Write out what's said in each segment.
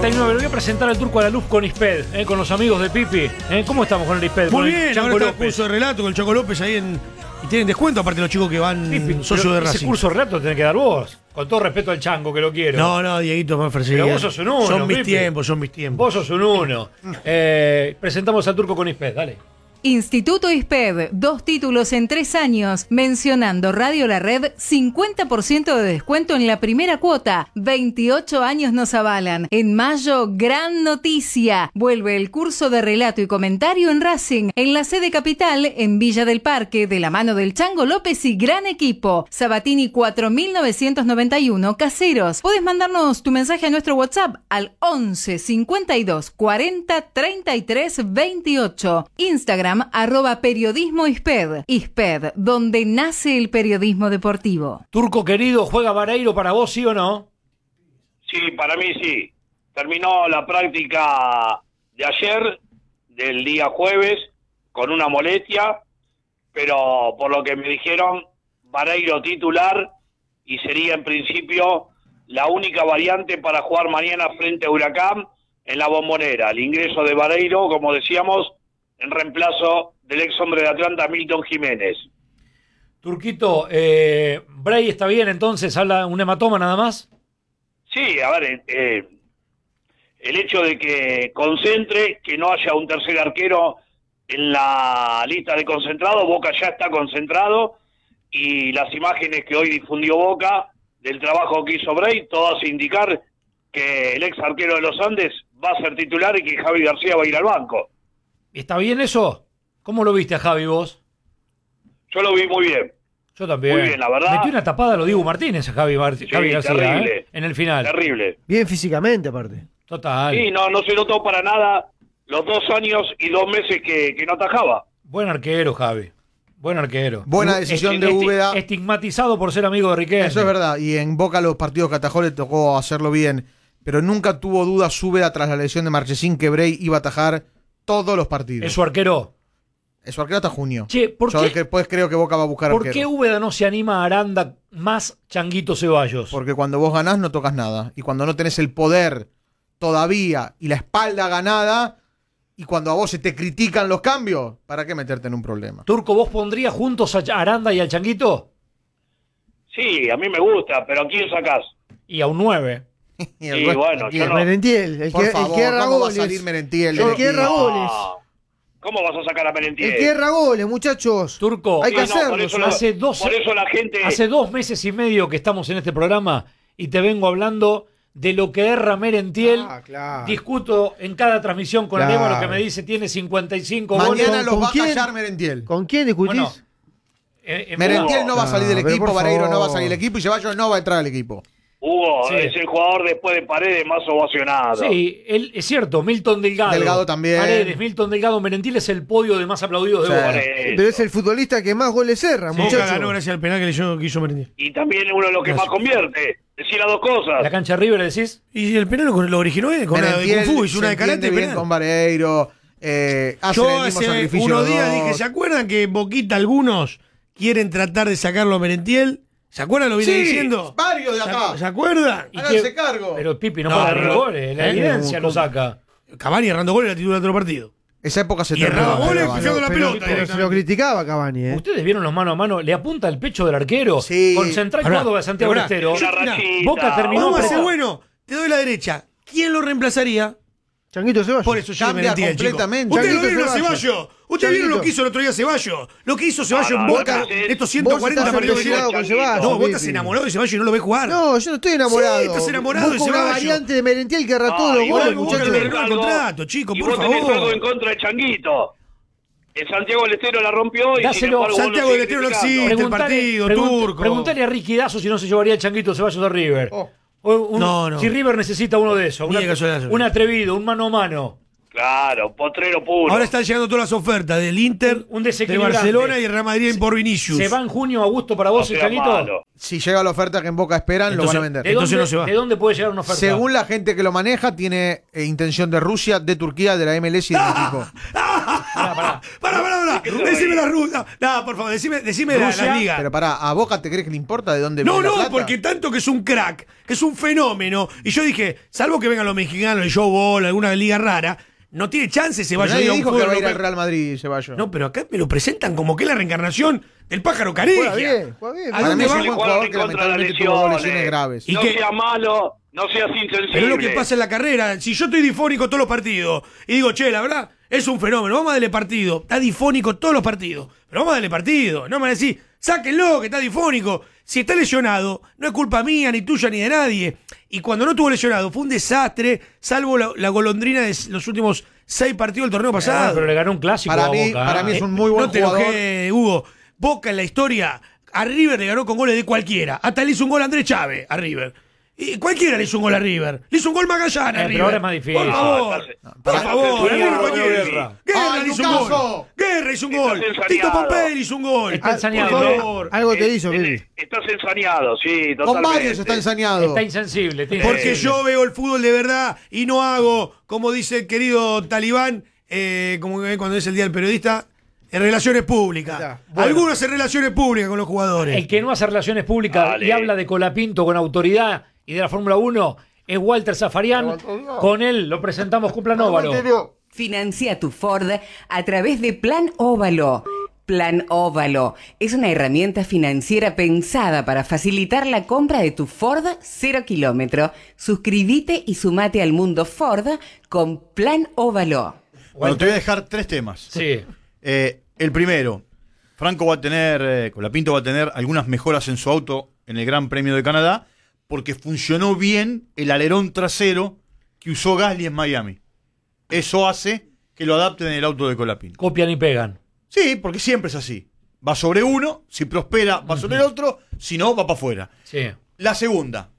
39. Le voy a presentar al Turco a la luz con ISPED, con los amigos de Pipi. ¿Cómo estamos con el ISPED? Muy bien, ahora está el curso de relato con el Chaco López ahí y tienen descuento, aparte los chicos que van Pipi, socios de ese Racing. curso de relato lo tenés que dar vos. Con todo respeto al Chango, que lo quiero. No, Dieguito me ofrecía. Pero vos sos un uno, Son mis Pipi. tiempos. Vos sos un uno. Presentamos al Turco con ISPED, dale. Instituto ISPED, 2 títulos en 3 años, mencionando Radio La Red, 50% de descuento en la primera cuota, 28 años nos avalan. En mayo, gran noticia, vuelve el curso de relato y comentario en Racing, en la sede capital, en Villa del Parque, de la mano del Chango López y gran equipo. Sabatini 4991, Caseros. Podés mandarnos tu mensaje a nuestro WhatsApp al 11 52 40 33 28. Instagram @periodismo ISPED. ISPED, donde nace el periodismo deportivo. Turco querido, ¿juega Vareiro para vos, sí o no? Sí, para mí sí. Terminó la práctica de ayer, del día jueves, con una molestia, pero por lo que me dijeron, Vareiro titular y sería en principio la única variante para jugar mañana frente a Huracán en la Bombonera. El ingreso de Vareiro, como decíamos, en reemplazo del ex hombre de Atlanta, Milton Jiménez. Turquito, Bray está bien entonces, habla un hematoma nada más. Sí, a ver, el hecho de que concentre, que no haya un tercer arquero en la lista de concentrados, Boca ya está concentrado, y las imágenes que hoy difundió Boca del trabajo que hizo Bray, todas indicar que el ex arquero de los Andes va a ser titular y que Javi García va a ir al banco. ¿Está bien eso? ¿Cómo lo viste a Javi vos? Yo lo vi muy bien. Yo también. Muy bien, la verdad. Metió una tapada a lo Diego Martínez a Javi García, terrible. en el final. Terrible. Bien físicamente, aparte. Total. Sí, no se notó para nada los 2 años y 2 meses que no atajaba. Buen arquero, Javi. Buen arquero. Buena decisión de Úbeda. Estigmatizado por ser amigo de Riquelme. Eso es verdad. Y en Boca los partidos que atajó le tocó hacerlo bien. Pero nunca tuvo dudas Úbeda tras la lesión de Marchesín que Bray iba a atajar todos los partidos. ¿Es su arquero? Es su arquero hasta junio. Che, ¿por Yo qué? después creo que Boca va a buscar ¿Por arquero. qué Úbeda no se anima a Aranda más Changuito Ceballos? Porque cuando vos ganás no tocas nada. Y cuando no tenés el poder todavía y la espalda ganada, y cuando a vos se te critican los cambios, ¿para qué meterte en un problema? Turco, ¿vos pondrías juntos a Aranda y al Changuito? Sí, a mí me gusta, pero ¿a quién sacás? Y a un 9. Y bueno, yo no. Merentiel, el Por que favor, erra ¿cómo va a goles. salir Merentiel? El que erra goles. No. ¿Cómo vas a sacar a Merentiel? El que erra goles, muchachos. Turco, Hay que Sí, no, hacerlo. por eso por eso la gente... Hace 2 meses y medio que estamos en este programa y te vengo hablando de lo que erra Merentiel. Claro. Discuto en cada transmisión con Claro. Arevalo, que me dice tiene 55 Mañana goles. los ¿Con va a quién? callar Merentiel. ¿Con quién discutís? Bueno, Merentiel no va a salir del pero equipo, por Vareiro no va a favor. salir del equipo y Ceballos no va a entrar al equipo. Hugo Sí. es el jugador después de Paredes más ovacionado. Sí, él, es cierto, Milton Delgado. Delgado también. Paredes, Milton Delgado, Merentiel es el podio de más aplaudidos de Sí. Boca. Paredes. Pero es el futbolista que más goles erra, Boca muchachos. ganó gracias al penal que hizo Merentiel. Y también uno de los que más convierte. Decir las dos cosas. La cancha de River, decís. Y el penal lo originó él, con la de Merentiel Kung Fu, hizo se una de entiende karate bien penal. con Vareiro. Hacen Yo el mismo hace sacrificio unos los días dos. dije, ¿se acuerdan que Boquita algunos quieren tratar de sacarlo a Merentiel? ¿Se acuerdan? ¿Lo vine Sí, diciendo? varios de acá. ¿Se acuerdan? ¿Y Háganse qué? cargo. Pero Pipi no, No, para pero- goles, la evidencia lo saca. Cavani errando goles la titular de otro partido. Esa época se Y erraba terminó. goles, Pero pifiando la Pero pelota. se lo directamente. criticaba Cavani, ¿eh? ¿Ustedes vieron los mano a mano? ¿Le apunta el pecho del arquero? Sí. Con Central Pará, Córdoba de Santiago del pero Estero. Una rachita. Boca terminó Vamos a hacer apretado. bueno. Te doy la derecha. ¿Quién lo reemplazaría? Changuito Ceballos. Por eso llega Cambia Merentiel, chico. completamente. Ustedes lo Changuito vieron a Ceballos. Ceballos. Ustedes vieron lo Changuito. que hizo el otro día Ceballos. Lo que hizo Ceballos No, en no, Boca. no, Estos Vos 140 estás partidos de empecinado con Ceballos. No, vos Pipi. estás enamorado de Ceballos y no lo ves jugar. No, yo no estoy enamorado. Sí, estás enamorado de Busco una Ceballos. variante de Merentiel que erra todos los igual goles, vos vos que muchachos. le tenés renueva el algo- contrato, chico, y por vos tenés favor. algo en contra de Changuito. En Santiago del Estero la rompió y Dáselo. sin embargo, vos lo Santiago del seguís Estero no criticando. existe. el partido, Turco. Preguntale a Ricky Dazo si no se llevaría el Changuito Ceballos de River. Oh. No. Si River necesita uno de esos. Ni de casualidad. Un atrevido, un mano a mano. Claro, potrero puro. Ahora están llegando todas las ofertas del Inter, Un de desequilibrante. Barcelona y el Real Madrid por Vinicius. ¿Se va en junio a gusto para vos No el sea Changuito? malo. Si llega la oferta que en Boca esperan, lo van a Entonces, vender. ¿De Entonces dónde, no se va. ¿De dónde puede llegar una oferta? Según la gente que lo maneja, tiene intención de Rusia, de Turquía, de la MLS y del equipo. Pará. Pará. jodas. Decime la ruta. No, por favor, decime la liga. Pero pará, ¿a Boca te crees que le importa de dónde No, viene la plata? porque tanto que es un crack, que es un fenómeno. Y yo dije, salvo que vengan los mexicanos, el Joe Ball, alguna liga rara, no tiene chance se vaya a ir Nadie a un dijo que fútbol va a ir al europeo. Real Madrid, Ceballos. No, pero acá me lo presentan como que es la reencarnación del pájaro Juega Carigia. bien, juega bien. ¿A Para mí dónde es va? un buen jugador que Contra las lamentablemente tuvo dos lesiones lesiones. graves. ¿Y no qué? seas malo, no seas insensible. Pero es lo que pasa en la carrera. Si yo estoy difónico todos los partidos y digo, che, la verdad, es un fenómeno, vamos a darle partido. Está difónico todos los partidos, pero vamos a darle partido. No me van a decir, sáquenlo, que está difónico. Si está lesionado, no es culpa mía, ni tuya, ni de nadie. Y cuando no estuvo lesionado, fue un desastre, salvo la golondrina de los últimos 6 partidos del torneo pasado. Pero le ganó un clásico Para a mí, Boca. para mí es un muy buen no te jugador. enojes, Hugo. Boca en la historia, a River le ganó con goles de cualquiera. Hasta le hizo un gol a Andrés Chávez a River. Y cualquiera le hizo un gol a River. Le hizo un gol Magallanes a pero River. ahora es más difícil. Por favor. Por Estás favor. ensañado, River cualquiera. Guerra. Guerra ¡Ay, le hizo un gol. Lucaso! Guerra hizo un Estás gol. ensañado. Tito Pompey hizo un gol. Está ensañado, Por ¿no? favor. Algo te hizo, Vivi. Estás ensañado, sí, totalmente. Con varios está ensañado. Está insensible. Porque yo veo el fútbol de verdad y no hago, como dice el querido Talibán, como cuando es el Día del Periodista, en relaciones públicas. Ya, Algunos en relaciones públicas con los jugadores. El que no hace relaciones públicas Dale. y habla de Colapinto con autoridad y de la Fórmula 1 es Walter Zafarian. Con él lo presentamos Cumplan Óvalo. Financia tu Ford a través de Plan Óvalo. Plan Óvalo es una herramienta financiera pensada para facilitar la compra de tu Ford 0 kilómetro. Suscríbete y sumate al mundo Ford con Plan Óvalo. Bueno, te voy a dejar 3 temas. Sí. El primero, Franco va a tener, Colapinto va a tener algunas mejoras en su auto en el Gran Premio de Canadá porque funcionó bien el alerón trasero que usó Gasly en Miami. Eso hace que lo adapten en el auto de Colapinto. Copian y pegan. Sí, porque siempre es así. Va sobre uno, si prospera va sobre el otro, si no va para afuera. Sí. La segunda,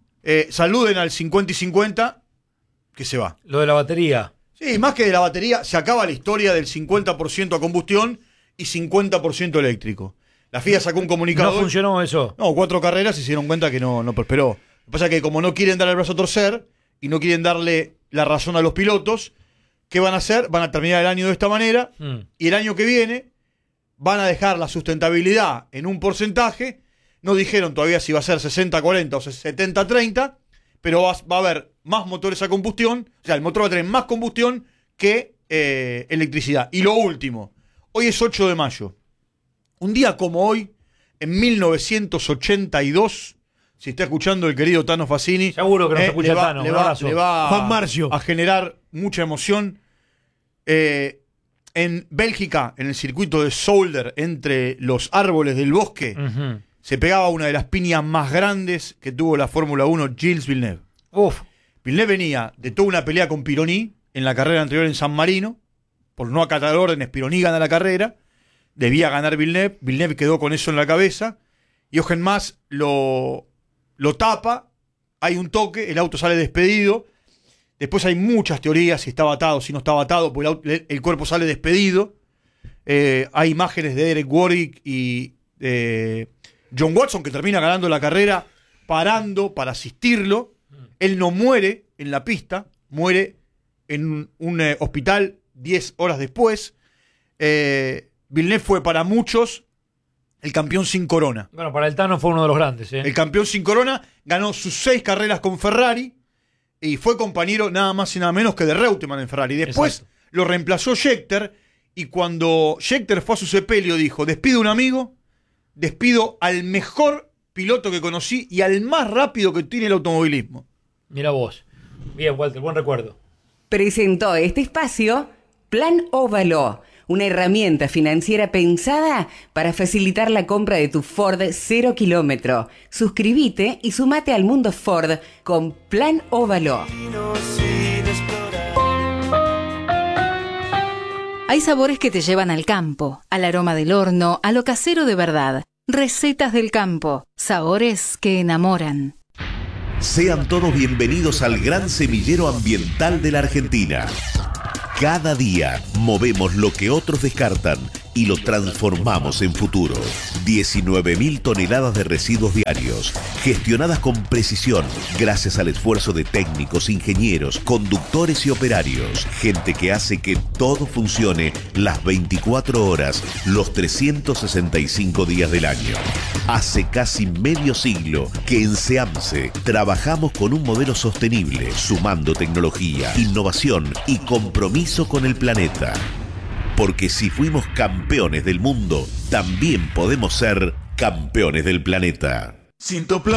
saluden al 50 y 50 que se va. Lo de la batería. Sí, más que de la batería, se acaba la historia del 50% a combustión y 50% eléctrico. La FIA sacó un comunicado. No funcionó eso. No, 4 carreras y se dieron cuenta que no prosperó. Lo que pasa es que como no quieren dar el brazo a torcer y no quieren darle la razón a los pilotos, ¿qué van a hacer? Van a terminar el año de esta manera y el año que viene van a dejar la sustentabilidad en un porcentaje. No dijeron todavía si va a ser 60-40 o 70-30, pero va a haber más motores a combustión, o sea, el motor va a tener más combustión que electricidad. Y lo último, hoy es 8 de mayo. Un día como hoy, en 1982, si está escuchando el querido Tano Fassini, Seguro que nos escucha Tano, le un va abrazo. Juan Marcio. a generar mucha emoción. En Bélgica, en el circuito de Zolder, entre los árboles del bosque, Ujú. se pegaba una de las piñas más grandes que tuvo la Fórmula 1, Gilles Villeneuve. Uf. Villeneuve venía de toda una pelea con Pironi en la carrera anterior en San Marino. Por no acatar órdenes, Pironi gana la carrera. Debía ganar Villeneuve. Villeneuve quedó con eso en la cabeza. Jochen Mass lo tapa. Hay un toque, el auto sale despedido. Después hay muchas teorías, si estaba atado, si no estaba atado, porque el cuerpo sale despedido. Hay imágenes de Derek Warwick y John Watson, que termina ganando la carrera, parando para asistirlo. Él no muere en la pista, muere en un hospital 10 horas después. Villeneuve fue para muchos el campeón sin corona. Bueno, para el Tano fue uno de los grandes. El campeón sin corona ganó sus 6 carreras con Ferrari y fue compañero nada más y nada menos que de Reutemann en Ferrari. Después Exacto. lo reemplazó Scheckter y cuando Scheckter fue a su sepelio dijo: despido a un amigo, despido al mejor piloto que conocí y al más rápido que tiene el automovilismo. Mira vos. Bien, Walter, buen recuerdo. Presentó este espacio Plan Óvalo, una herramienta financiera pensada para facilitar la compra de tu Ford 0 kilómetro. Suscríbete y sumate al mundo Ford con Plan Óvalo. Hay sabores que te llevan al campo, al aroma del horno, a lo casero de verdad. Recetas del campo, sabores que enamoran. Sean todos bienvenidos al gran semillero ambiental de la Argentina. Cada día movemos lo que otros descartan y lo transformamos en futuro. 19.000 toneladas de residuos diarios, gestionadas con precisión, gracias al esfuerzo de técnicos, ingenieros, conductores y operarios. Gente que hace que todo funcione las 24 horas, los 365 días del año. Hace casi medio siglo que en SEAMSE trabajamos con un modelo sostenible, sumando tecnología, innovación y compromiso con el planeta. Porque si fuimos campeones del mundo, también podemos ser campeones del planeta. Sintoplan.